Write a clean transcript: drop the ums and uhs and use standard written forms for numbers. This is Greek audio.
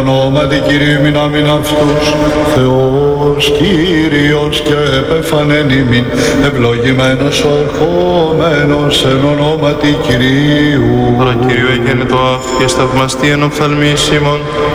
Ονόματι Κυρίου μην αμήν αυτούς, Θεός Κύριος και επέφανεν ημίν, ευλογημένος ο ερχόμενος εν ονόματι Κυρίου. Τώρα Κυρίου εγένετο αυ και σταυμαστεί εν οφθαλμής ημών,